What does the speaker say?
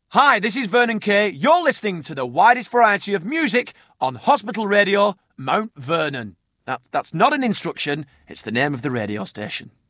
Hi, this is Vernon Kay. You're listening to the widest variety of music on Hospital Radio, Mount Vernon. That's not an instruction, it's the name of the radio station.